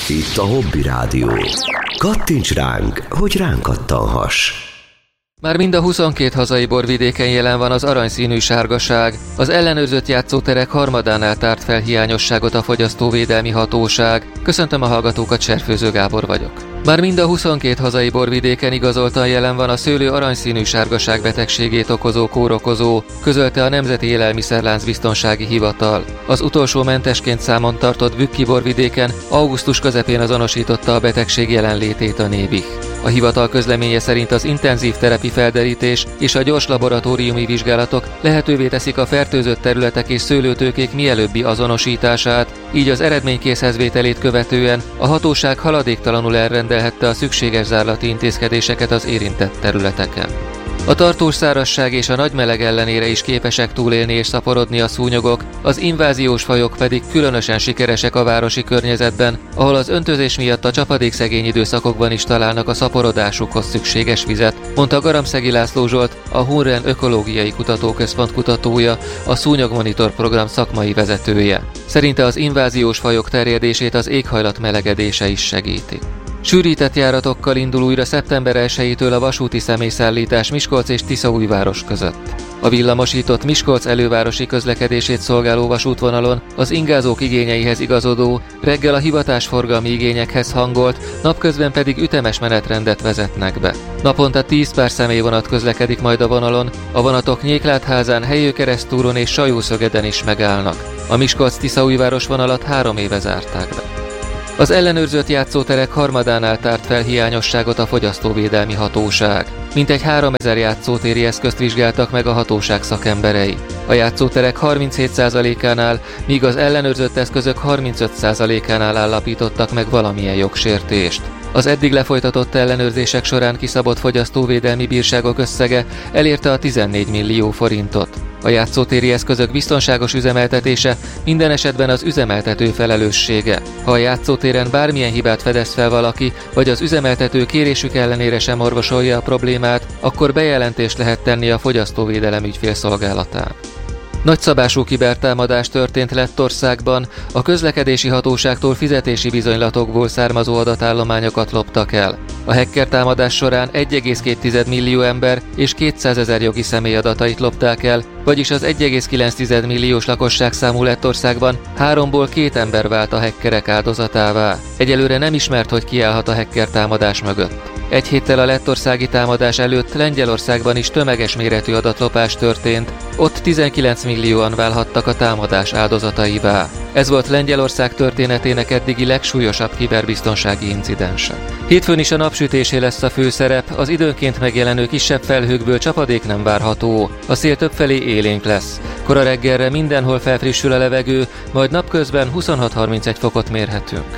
Itt a Hobby Rádió. Kattints ránk, hogy ránk kattanhass. Már mind a 22 hazai borvidéken jelen van az aranyszínű sárgaság. Az ellenőrzött játszóterek harmadánál tárt fel hiányosságot a Fogyasztóvédelmi Hatóság. Köszöntöm a hallgatókat, Cserfőző Gábor vagyok. Már mind a 22 hazai borvidéken igazoltan jelen van a szőlő aranyszínű sárgaság betegségét okozó kórokozó, közölte a Nemzeti Élelmiszerlánc Biztonsági Hivatal. Az utolsó mentesként számon tartott Bükki borvidéken augusztus közepén azonosította a betegség jelenlétét a Nébih. A hivatal közleménye szerint az intenzív terepi felderítés és a gyors laboratóriumi vizsgálatok lehetővé teszik a fertőzött területek és szőlőtőkék mielőbbi azonosítását, így az eredménykészhezvételét követően a hatóság haladéktalanul elrendelhette a szükséges zárlati intézkedéseket az érintett területeken. A tartós szárazság és a nagy meleg ellenére is képesek túlélni és szaporodni a szúnyogok, az inváziós fajok pedig különösen sikeresek a városi környezetben, ahol az öntözés miatt a csapadékszegény időszakokban is találnak a szaporodásukhoz szükséges vizet, mondta Garamszegi László Zsolt, a Hunren Ökológiai Kutatóközpont kutatója, a Szúnyogmonitor program szakmai vezetője. Szerinte az inváziós fajok terjedését az éghajlat melegedése is segíti. Sűrített járatokkal indul újra szeptember 1-től a vasúti személyszállítás Miskolc és Tiszaújváros között. A villamosított Miskolc elővárosi közlekedését szolgáló vasútvonalon az ingázók igényeihez igazodó, reggel a hivatásforgalmi igényekhez hangolt, napközben pedig ütemes menetrendet vezetnek be. Naponta 10 pár személyvonat közlekedik majd a vonalon, a vonatok Nyéklátházán, Helyőkeresztúron és Sajószögeden is megállnak. A Miskolc-Tiszaújváros vonalat 3 éve zárták be. Az ellenőrzött játszóterek harmadánál tárt fel hiányosságot a Fogyasztóvédelmi Hatóság. Mintegy 3000 játszótéri eszközt vizsgáltak meg a hatóság szakemberei. A játszóterek 37%-ánál, míg az ellenőrzött eszközök 35%-ánál állapítottak meg valamilyen jogsértést. Az eddig lefolytatott ellenőrzések során kiszabott fogyasztóvédelmi bírságok összege elérte a 14 millió forintot. A játszótéri eszközök biztonságos üzemeltetése minden esetben az üzemeltető felelőssége. Ha a játszótéren bármilyen hibát fedez fel valaki, vagy az üzemeltető kérésük ellenére sem orvosolja a problémát, akkor bejelentést lehet tenni a Fogyasztóvédelem ügyfélszolgálatán. Nagyszabású kibertámadás történt Lettországban, a közlekedési hatóságtól fizetési bizonylatokból származó adatállományokat loptak el. A hacker támadás során 1,2 millió ember és 200 000 jogi személy adatait lopták el, vagyis az 1,9 milliós lakosságszámú Lettországban 3-ból 2 ember vált a hackerek áldozatává. Egyelőre nem ismert, hogy ki állhat a hacker támadás mögött. Egy héttel a lettországi támadás előtt Lengyelországban is tömeges méretű adatlopás történt, ott 19 millióan válhattak a támadás áldozataivá. Ez volt Lengyelország történetének eddigi legsúlyosabb kiberbiztonsági incidense. Hétfőn is a napsütésé lesz a főszerep, az időnként megjelenő kisebb felhőkből csapadék nem várható. A szél többfelé élénk lesz. Kora reggelre mindenhol felfrissül a levegő, majd napközben 26-31 fokot mérhetünk.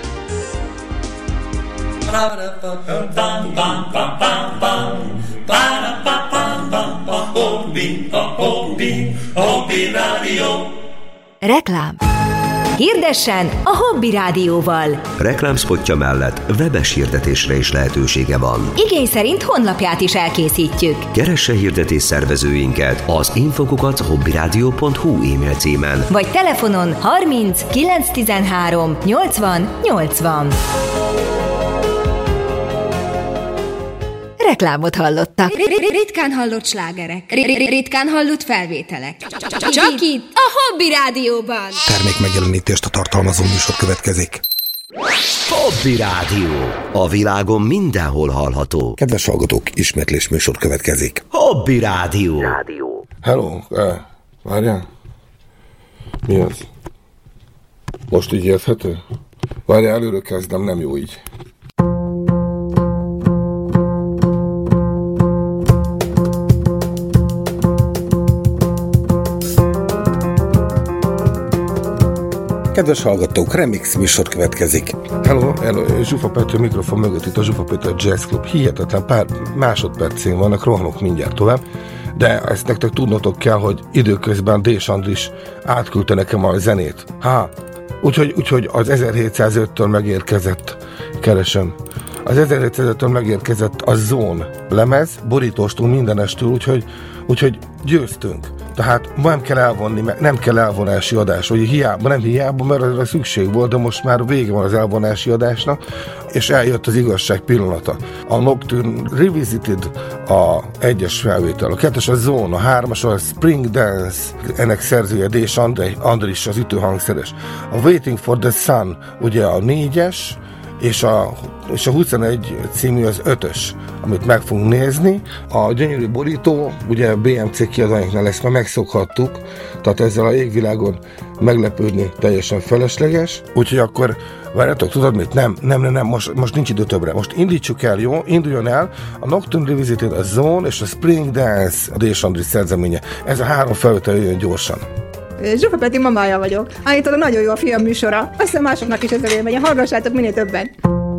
Reklám. Hirdessen a Hobby Rádióval. Reklámszpotja mellett webes hirdetésre is lehetősége van. Igény szerint honlapját is elkészítjük. Keresse hirdetés szervezőinket az info@hobbyradio.hu e-mail címen. Vagy telefonon 30 913 80 80. Reklámot hallottak. Ritkán hallott slágerek. Ritkán hallott felvételek. Csak itt a Hobby Rádióban. Termék megjelenítést a tartalmazó műsor következik. Hobby Rádió. A világon mindenhol hallható. Kedves hallgatók, ismétlés műsor következik. Hobby Rádió. Hello, várjál. Mi az? Most így érthető? Várjál, előről kezdem, nem jó így. Kedves hallgatók, remix műsor következik. Hello, Zsufa Pető mikrofon mögött itt a Zsufa Pető Jazz Club. Hihetetlen pár másodpercén vannak, rohanok mindjárt tovább. De ezt nektek tudnotok kell, hogy időközben D. Andris átküldte nekem a zenét. Úgyhogy az 1705-től megérkezett, keresem. Az 1705-től megérkezett a Zone lemez, borítóstól, mindenestől, úgyhogy győztünk. Tehát nem kell elvonási adás, vagy hiába, mert arra szükség volt, de most már vége van az elvonási adásnak, és eljött az igazság pillanata. A Nocturne Revisited a 1-es felvétel, a 2-es a Zone, a 3-as a Spring Dance, ennek szerzője Dés Andris, az ütőhangszeres. A Waiting for the Sun, ugye a 4-es, és a 21 című az 5-ös, amit meg fogunk nézni. A gyönyörű borító, ugye BMC kiadványoknál ezt már megszokhattuk, tehát ezzel a égvilágon meglepődni teljesen felesleges. Úgyhogy akkor várjátok, tudod mit? Nem, most nincs idő többre. Most indítsuk el, jó? Induljon el a Nocturne Revisited, a Zone és a Spring Dance, a Dés Andris szerzeménye. Ez a 3 felvétel jön gyorsan. Zsufa Peti mamája vagyok. Állítólag nagyon jó a film műsora. Azt hiszem másoknak is ez a véleménye. Hallgassátok minél többen.